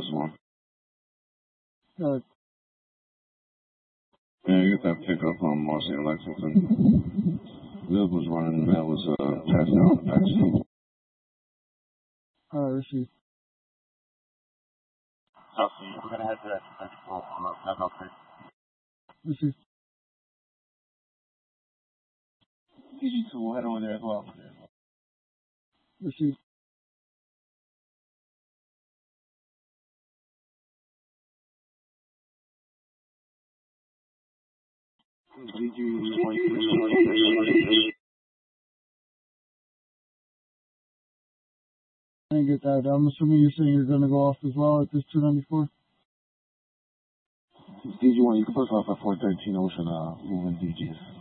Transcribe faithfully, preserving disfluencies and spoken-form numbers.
one. Good. Yeah, you get that pickup on Marcy and Lexington. Liv was running, that was uh, passing out the backseat. Alright, receive. Chelsea, we're going to head to that central. That's okay. Receive. D G two will head over there as well. Receive. D G I didn't get that. I'm assuming you're saying you're going to go off as well at this two ninety-four? D G one, you can push off at four thirteen Ocean, uh, moving D Gs.